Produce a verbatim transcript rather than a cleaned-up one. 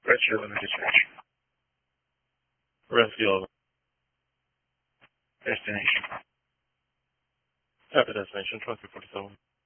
Rescue and dispatch. Rescue over. Destination. After destination, twenty forty-seven.